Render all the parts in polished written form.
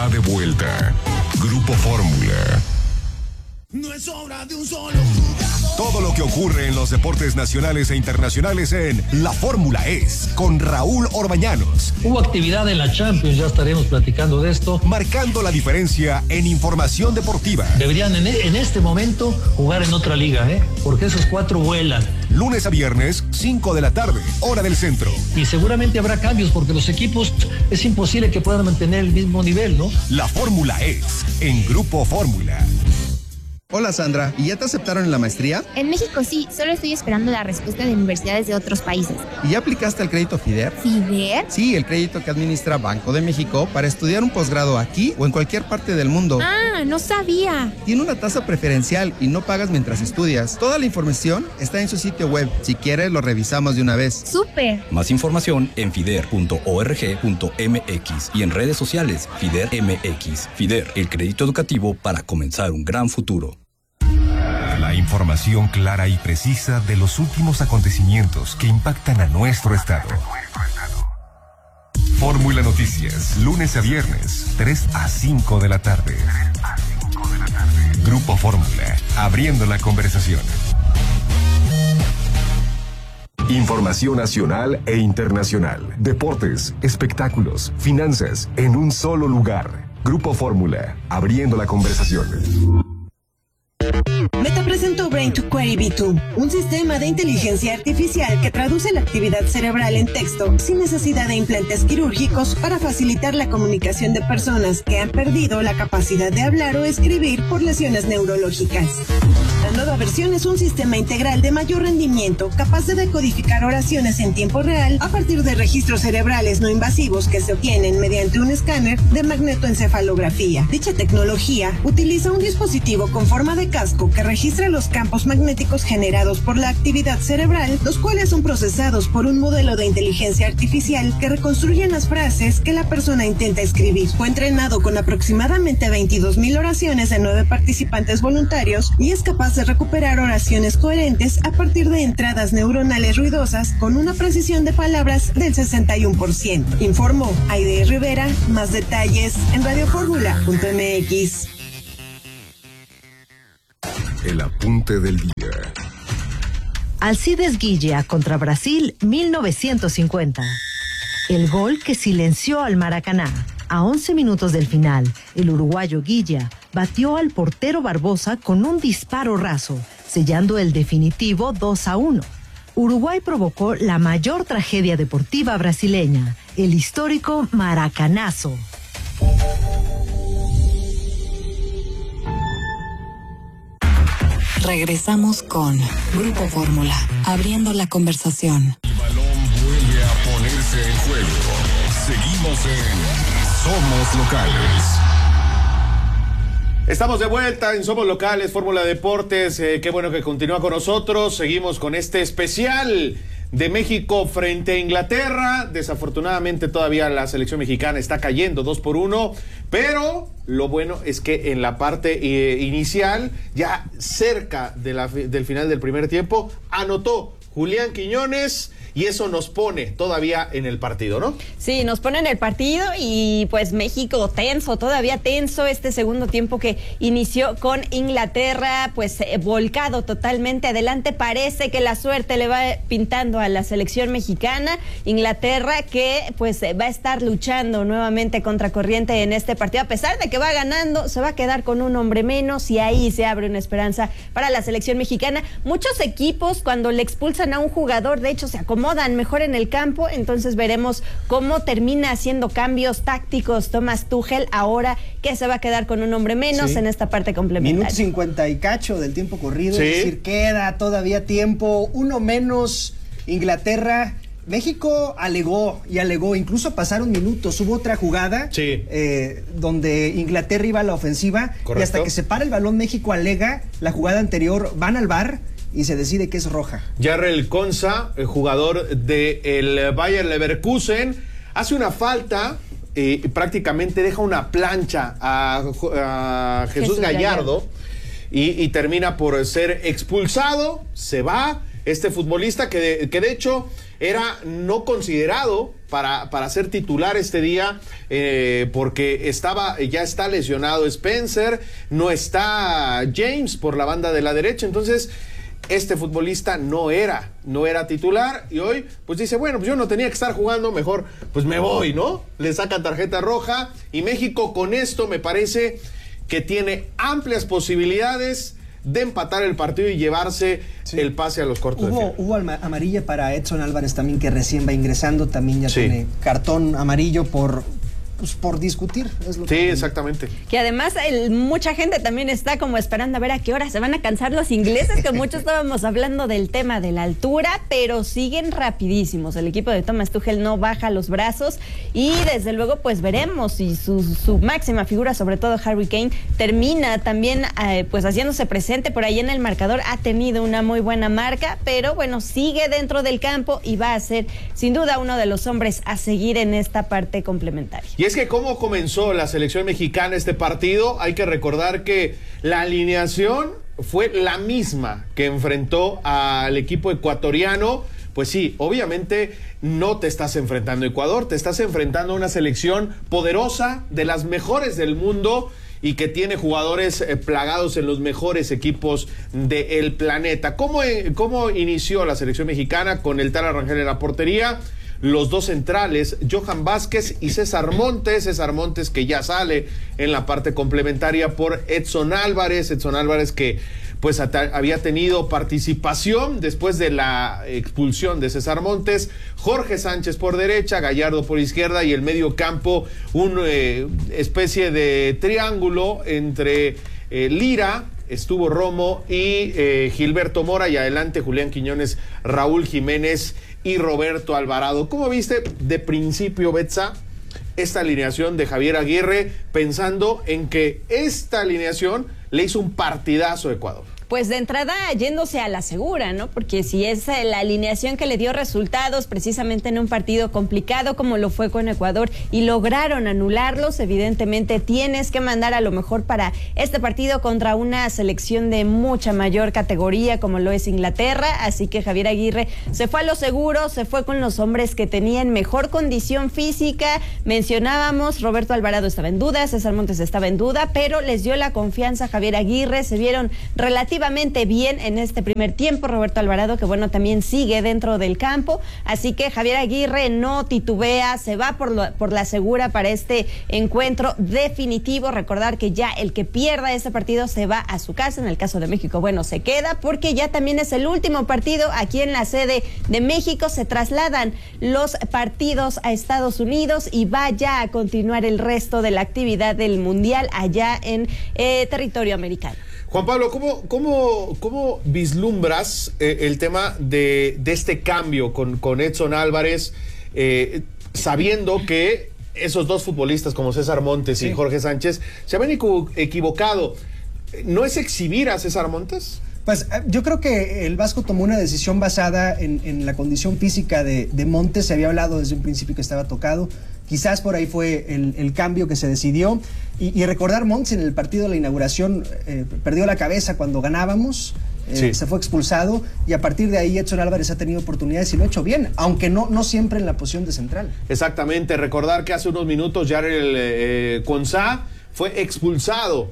está de vuelta. Grupo Fórmula. No es obra de un solo jugador. Todo lo que ocurre en los deportes nacionales e internacionales en La Fórmula es con Raúl Orbañanos. Hubo actividad en la Champions, ya estaremos platicando de esto. Marcando la diferencia en información deportiva. Deberían en este momento jugar en otra liga, porque esos 4 vuelan. Lunes a viernes, 5 de la tarde, hora del centro. Y seguramente habrá cambios porque los equipos es imposible que puedan mantener el mismo nivel, ¿no? La Fórmula es en Grupo Fórmula. Hola Sandra, ¿y ya te aceptaron en la maestría? En México sí, solo estoy esperando la respuesta de universidades de otros países. ¿Y ya aplicaste al crédito FIDER? ¿FIDER? Sí, el crédito que administra Banco de México para estudiar un posgrado aquí o en cualquier parte del mundo. Ah, no sabía. Tiene una tasa preferencial y no pagas mientras estudias. Toda la información está en su sitio web. Si quieres, lo revisamos de una vez. ¡Súper! Más información en fider.org.mx y en redes sociales FIDER MX. FIDER, el crédito educativo para comenzar un gran futuro. La información clara y precisa de los últimos acontecimientos que impactan a nuestro estado. Fórmula Noticias, lunes a viernes, 3 a 5 de la tarde. Grupo Fórmula, abriendo la conversación. Información nacional e internacional. Deportes, espectáculos, finanzas, en un solo lugar. Grupo Fórmula, abriendo la conversación. Meta presentó Brain to Query V2, un sistema de inteligencia artificial que traduce la actividad cerebral en texto sin necesidad de implantes quirúrgicos para facilitar la comunicación de personas que han perdido la capacidad de hablar o escribir por lesiones neurológicas. La nueva versión es un sistema integral de mayor rendimiento capaz de decodificar oraciones en tiempo real a partir de registros cerebrales no invasivos que se obtienen mediante un escáner de magnetoencefalografía. Dicha tecnología utiliza un dispositivo con forma de casco que registra los campos magnéticos generados por la actividad cerebral, los cuales son procesados por un modelo de inteligencia artificial que reconstruyen las frases que la persona intenta escribir. Fue entrenado con aproximadamente 22,000 oraciones de 9 participantes voluntarios y es capaz de recuperar oraciones coherentes a partir de entradas neuronales ruidosas con una precisión de palabras del 61%. Informó Aide Rivera. Más detalles en radioformula.mx. El apunte del día. Alcides Guilla contra Brasil, 1950. El gol que silenció al Maracaná. A 11 minutos del final, el uruguayo Guilla batió al portero Barbosa con un disparo raso, sellando el definitivo 2-1. Uruguay provocó la mayor tragedia deportiva brasileña, el histórico Maracanazo. Regresamos con Grupo Fórmula, abriendo la conversación. El balón vuelve a ponerse en juego. Seguimos en Somos Locales. Estamos de vuelta en Somos Locales, Fórmula Deportes. Qué bueno que continúa con nosotros. Seguimos con este especial de México frente a Inglaterra. Desafortunadamente todavía la selección mexicana está cayendo 2-1, pero lo bueno es que en la parte inicial, ya cerca de del final del primer tiempo, anotó Julián Quiñones. Y eso nos pone todavía en el partido, ¿no? Sí, nos pone en el partido y pues México tenso, todavía tenso este segundo tiempo que inició con Inglaterra, pues volcado totalmente adelante. Parece que la suerte le va pintando a la selección mexicana. Inglaterra que pues va a estar luchando nuevamente contra corriente en este partido. A pesar de que va ganando, se va a quedar con un hombre menos y ahí se abre una esperanza para la selección mexicana. Muchos equipos cuando le expulsan a un jugador, de hecho se acomodan mejor en el campo, entonces veremos cómo termina haciendo cambios tácticos Thomas Tuchel ahora que se va a quedar con un hombre menos en esta parte complementaria. Minuto 50 y cacho del tiempo corrido, ¿Sí? Es decir, queda todavía tiempo, uno menos. Inglaterra, México alegó, incluso pasaron minutos, hubo otra jugada donde Inglaterra iba a la ofensiva. Correcto. Y hasta que se para el balón México alega la jugada anterior, van al VAR y se decide que es roja. Jarrell Konsa, el jugador del Bayer Leverkusen, hace una falta y prácticamente deja una plancha a Jesús Gallardo y termina por ser expulsado. Se va este futbolista que de hecho era no considerado para ser titular este día, porque ya está lesionado Spencer, no está James por la banda de la derecha, entonces este futbolista no era titular y hoy pues dice, bueno, pues yo no tenía que estar jugando, mejor pues me voy, ¿no? Le sacan tarjeta roja y México con esto me parece que tiene amplias posibilidades de empatar el partido y llevarse el pase a los cortos de final. Hubo amarilla para Edson Álvarez también, que recién va ingresando, también ya tiene cartón amarillo por discutir. Es lo que exactamente. Que además mucha gente también está como esperando a ver a qué hora se van a cansar los ingleses, que muchos estábamos hablando del tema de la altura, pero siguen rapidísimos. El equipo de Thomas Tuchel no baja los brazos y desde luego pues veremos si su máxima figura, sobre todo Harry Kane, termina también pues haciéndose presente por ahí en el marcador. Ha tenido una muy buena marca, pero bueno, sigue dentro del campo y va a ser sin duda uno de los hombres a seguir en esta parte complementaria. Y es que cómo comenzó la selección mexicana este partido, hay que recordar que la alineación fue la misma que enfrentó al equipo ecuatoriano. Pues sí, obviamente no te estás enfrentando a Ecuador, te estás enfrentando a una selección poderosa, de las mejores del mundo y que tiene jugadores plagados en los mejores equipos del planeta. ¿Cómo inició la selección mexicana? Con el Tala Rangel en la portería, los dos centrales, Johan Vázquez y César Montes que ya sale en la parte complementaria por Edson Álvarez que pues había tenido participación después de la expulsión de César Montes, Jorge Sánchez por derecha, Gallardo por izquierda y el medio campo, una especie de triángulo entre Lira, estuvo Romo y Gilberto Mora, y adelante Julián Quiñones, Raúl Jiménez y Roberto Alvarado. ¿Cómo viste de principio, Betsa, esta alineación de Javier Aguirre, pensando en que esta alineación le hizo un partidazo a Ecuador? Pues de entrada yéndose a la segura, ¿no? Porque si es la alineación que le dio resultados precisamente en un partido complicado como lo fue con Ecuador y lograron anularlos, evidentemente tienes que mandar a lo mejor para este partido contra una selección de mucha mayor categoría como lo es Inglaterra, así que Javier Aguirre se fue a lo seguro, se fue con los hombres que tenían mejor condición física. Mencionábamos, Roberto Alvarado estaba en duda, César Montes estaba en duda, pero les dio la confianza a Javier Aguirre, se vieron relativamente bien en este primer tiempo. Roberto Alvarado, que bueno, también sigue dentro del campo, así que Javier Aguirre no titubea, se va por la segura para este encuentro definitivo. Recordar que ya el que pierda este partido se va a su casa. En el caso de México, bueno, se queda porque ya también es el último partido aquí en la sede de México. Se trasladan los partidos a Estados Unidos y va ya a continuar el resto de la actividad del Mundial allá en territorio americano. Juan Pablo, ¿cómo vislumbras el tema de este cambio con Edson Álvarez, sabiendo que esos dos futbolistas como César Montes y Jorge Sánchez se habían equivocado? ¿No es exhibir a César Montes? Pues yo creo que el Vasco tomó una decisión basada en la condición física de Montes. Se había hablado desde un principio que estaba tocado. Quizás por ahí fue el cambio que se decidió. Y recordar, Montes en el partido de la inauguración perdió la cabeza cuando ganábamos, se fue expulsado, y a partir de ahí Edson Álvarez ha tenido oportunidades y lo ha hecho bien, aunque no siempre en la posición de central. Exactamente, recordar que hace unos minutos Yarel Consá fue expulsado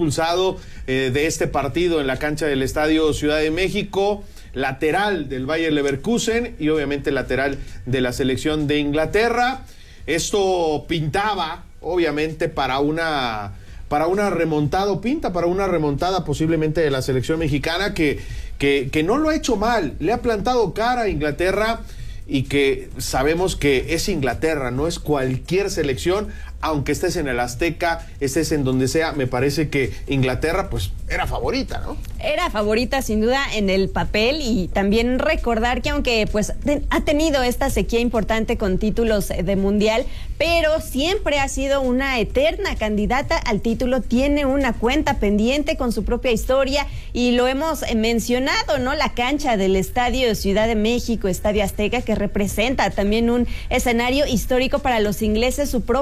de este partido en la cancha del Estadio Ciudad de México, lateral del Bayer Leverkusen y obviamente lateral de la selección de Inglaterra. Esto pintaba obviamente para una remontada, para una remontada posiblemente de la selección mexicana que no lo ha hecho mal, le ha plantado cara a Inglaterra, y que sabemos que es Inglaterra, no es cualquier selección. Aunque estés en el Azteca, estés en donde sea, me parece que Inglaterra pues era favorita, ¿no? Era favorita sin duda en el papel, y también recordar que aunque pues ha tenido esta sequía importante con títulos de mundial, pero siempre ha sido una eterna candidata al título, tiene una cuenta pendiente con su propia historia y lo hemos mencionado, ¿no? La cancha del Estadio Ciudad de México, Estadio Azteca, que representa también un escenario histórico para los ingleses, su propia revancha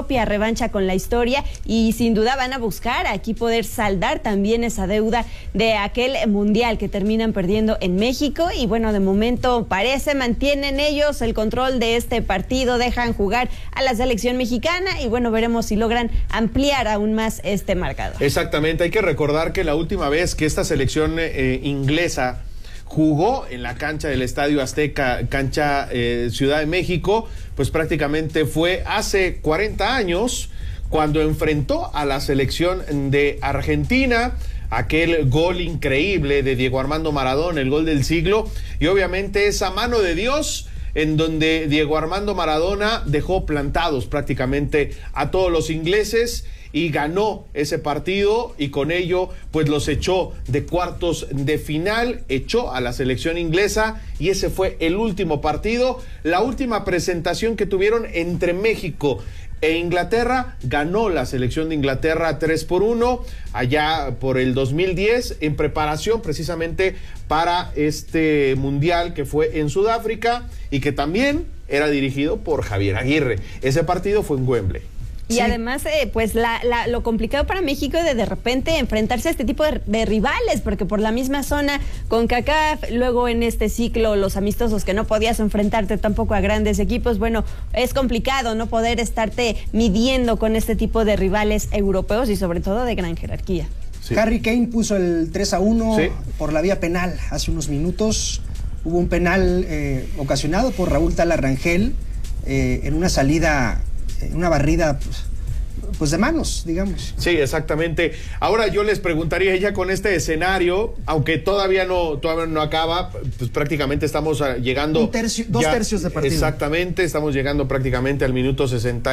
revancha con la historia y sin duda van a buscar aquí poder saldar también esa deuda de aquel mundial que terminan perdiendo en México. Y bueno, de momento mantienen ellos el control de este partido, dejan jugar a la selección mexicana y bueno, veremos si logran ampliar aún más este marcador. Exactamente, hay que recordar que la última vez que esta selección inglesa jugó en la cancha del Estadio Azteca, cancha Ciudad de México, pues prácticamente fue hace 40 años cuando enfrentó a la selección de Argentina, aquel gol increíble de Diego Armando Maradona, el gol del siglo, y obviamente esa mano de Dios en donde Diego Armando Maradona dejó plantados prácticamente a todos los ingleses y ganó ese partido y con ello pues los echó de cuartos de final, echó a la selección inglesa y ese fue el último partido, la última presentación que tuvieron entre México e Inglaterra. Ganó la selección de Inglaterra 3-1 allá por el 2010 en preparación precisamente para este mundial que fue en Sudáfrica y que también era dirigido por Javier Aguirre. Ese partido fue en Wembley. Y sí, además, pues lo complicado para México es de repente enfrentarse a este tipo de rivales, porque por la misma zona CONCACAF, luego en este ciclo los amistosos que no podías enfrentarte tampoco a grandes equipos, bueno, es complicado no poder estarte midiendo con este tipo de rivales europeos y sobre todo de gran jerarquía. Sí. Harry Kane puso el 3-1 por la vía penal hace unos minutos. Hubo un penal ocasionado por Raúl Tala Rangel en una salida, una barrida pues de manos, digamos. Sí, exactamente. Ahora yo les preguntaría ya con este escenario, aunque todavía no acaba, pues prácticamente estamos llegando... Dos tercios de partido. Exactamente, estamos llegando prácticamente al minuto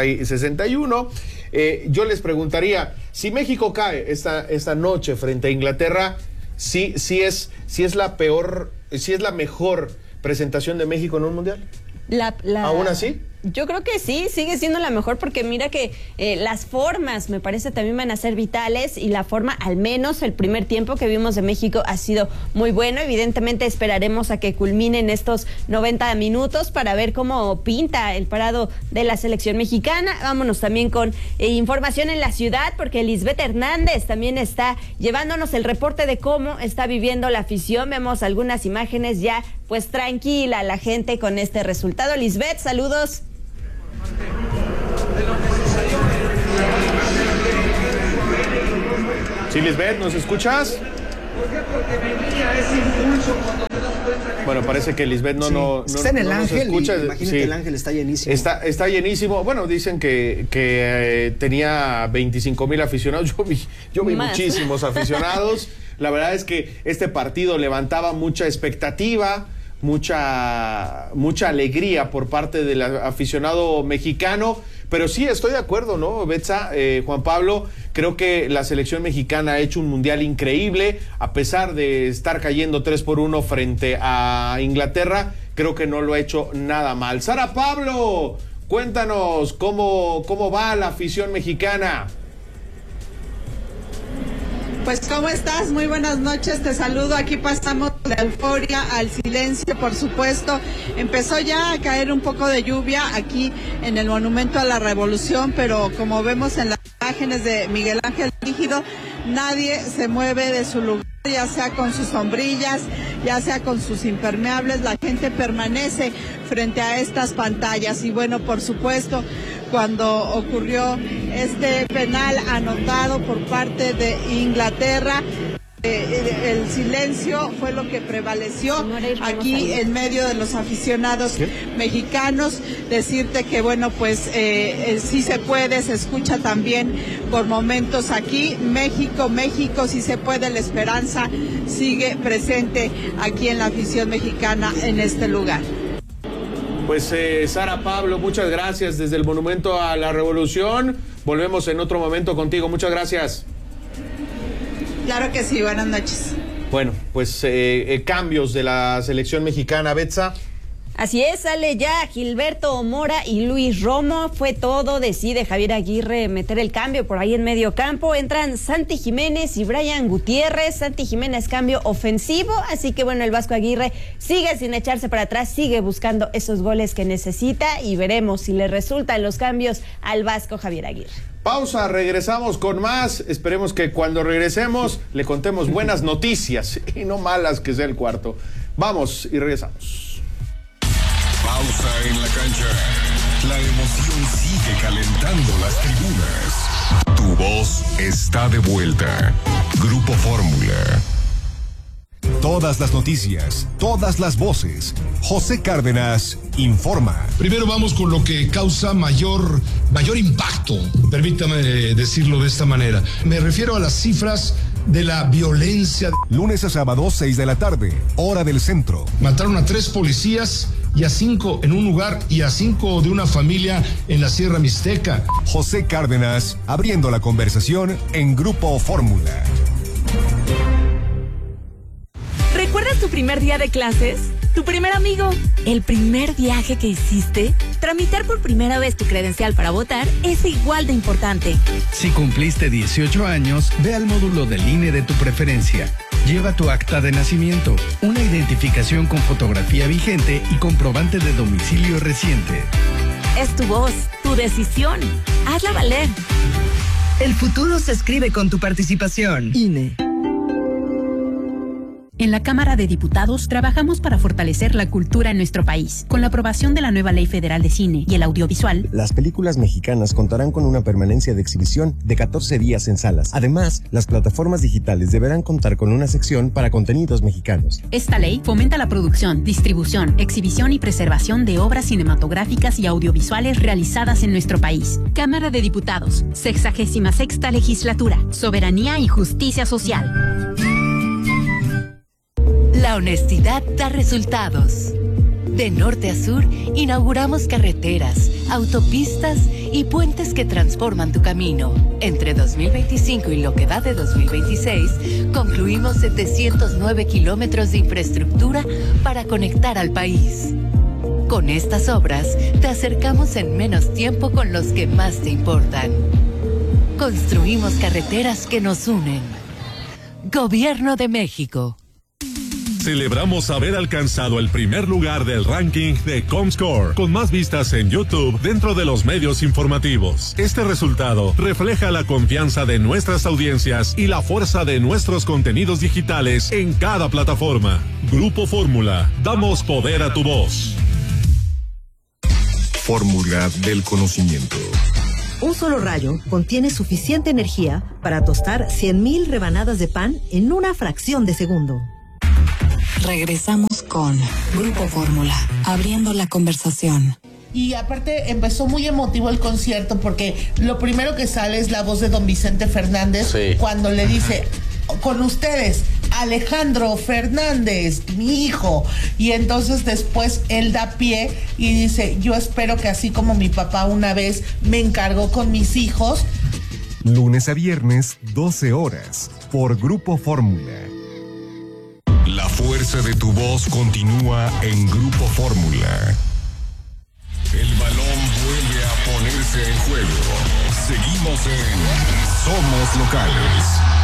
61. Yo les preguntaría, si México cae esta noche frente a Inglaterra, si es la mejor presentación de México en un mundial. ¿Aún así? Yo creo que sí, sigue siendo la mejor porque mira que las formas me parece también van a ser vitales y la forma, al menos el primer tiempo que vimos de México ha sido muy bueno. Evidentemente esperaremos a que culminen estos 90 minutos para ver cómo pinta el parado de la selección mexicana. Vámonos también con información en la ciudad porque Lisbeth Hernández también está llevándonos el reporte de cómo está viviendo la afición. Vemos algunas imágenes ya pues tranquila la gente con este resultado. Lisbeth, saludos. Sí, Lisbeth, ¿nos escuchas? Bueno, parece que Lisbeth no está en el Ángel, escucha. Imagínate, el Ángel está llenísimo. Está llenísimo. Bueno, dicen que tenía 25,000 aficionados. Yo vi muchísimos aficionados. La verdad es que este partido levantaba mucha expectativa, mucha alegría por parte del aficionado mexicano, pero sí estoy de acuerdo, ¿no, Betsa? Juan Pablo, creo que la selección mexicana ha hecho un mundial increíble, a pesar de estar cayendo 3-1 frente a Inglaterra, creo que no lo ha hecho nada mal. Sara Pablo, cuéntanos cómo va la afición mexicana. Pues, ¿cómo estás? Muy buenas noches, te saludo. Aquí pasamos de la euforia al silencio, por supuesto. Empezó ya a caer un poco de lluvia aquí en el Monumento a la Revolución, pero como vemos en las imágenes de Miguel Ángel Rígido, nadie se mueve de su lugar, ya sea con sus sombrillas, ya sea con sus impermeables, la gente permanece frente a estas pantallas. Y bueno, por supuesto, cuando ocurrió este penal anotado por parte de Inglaterra, el silencio fue lo que prevaleció aquí en medio de los aficionados mexicanos. Decirte que bueno, pues sí se puede, se escucha también por momentos aquí, México, sí se puede, la esperanza sigue presente aquí en la afición mexicana en este lugar. Pues Sara Pablo, muchas gracias desde el Monumento a la Revolución. Volvemos en otro momento contigo. Muchas gracias. Claro que sí, buenas noches. Bueno, pues cambios de la selección mexicana, Betsa. Así es, sale ya Gilberto Mora y Luis Romo. Fue todo, decide Javier Aguirre meter el cambio por ahí en medio campo. Entran Santi Jiménez y Brian Gutiérrez. Santi Jiménez cambio ofensivo, así que bueno, el Vasco Aguirre sigue sin echarse para atrás, sigue buscando esos goles que necesita y veremos si le resultan los cambios al Vasco Javier Aguirre. Pausa, regresamos con más. Esperemos que cuando regresemos le contemos buenas noticias y no malas, que sea el cuarto. Vamos y regresamos. Pausa en la cancha. La emoción sigue calentando las tribunas. Tu voz está de vuelta. Grupo Fórmula. Todas las noticias, todas las voces. José Cárdenas informa. Primero vamos con lo que causa mayor impacto, permítame decirlo de esta manera. Me refiero a las cifras de la violencia. Lunes a sábado, 6 de la tarde, hora del centro. Mataron a 3 policías y a 5 en un lugar y a 5 de una familia en la Sierra Mixteca. José Cárdenas, abriendo la conversación en Grupo Fórmula. ¿Recuerdas tu primer día de clases? ¿Tu primer amigo? ¿El primer viaje que hiciste? Tramitar por primera vez tu credencial para votar es igual de importante. Si cumpliste 18 años, ve al módulo del INE de tu preferencia. Lleva tu acta de nacimiento, una identificación con fotografía vigente y comprobante de domicilio reciente. Es tu voz, tu decisión. Hazla valer. El futuro se escribe con tu participación. INE. En la Cámara de Diputados trabajamos para fortalecer la cultura en nuestro país. Con la aprobación de la nueva Ley Federal de Cine y el Audiovisual, las películas mexicanas contarán con una permanencia de exhibición de 14 días en salas. Además, las plataformas digitales deberán contar con una sección para contenidos mexicanos. Esta ley fomenta la producción, distribución, exhibición y preservación de obras cinematográficas y audiovisuales realizadas en nuestro país. Cámara de Diputados, 66ª Legislatura, Soberanía y Justicia Social. La honestidad da resultados. De norte a sur, inauguramos carreteras, autopistas y puentes que transforman tu camino. Entre 2025 y lo que va de 2026, concluimos 709 kilómetros de infraestructura para conectar al país. Con estas obras, te acercamos en menos tiempo con los que más te importan. Construimos carreteras que nos unen. Gobierno de México. Celebramos haber alcanzado el primer lugar del ranking de Comscore, con más vistas en YouTube dentro de los medios informativos. Este resultado refleja la confianza de nuestras audiencias y la fuerza de nuestros contenidos digitales en cada plataforma. Grupo Fórmula, damos poder a tu voz. Fórmula del conocimiento. Un solo rayo contiene suficiente energía para tostar 100,000 rebanadas de pan en una fracción de segundo. Regresamos con Grupo Fórmula, abriendo la conversación. Y aparte empezó muy emotivo el concierto porque lo primero que sale es la voz de don Vicente Fernández, sí, cuando le dice, con ustedes, Alejandro Fernández, mi hijo. Y entonces después él da pie y dice, yo espero que así como mi papá una vez me encargó con mis hijos. Lunes a viernes, 12 horas, por Grupo Fórmula. La fuerza de tu voz continúa en Grupo Fórmula. El balón vuelve a ponerse en juego. Seguimos en Somos Locales.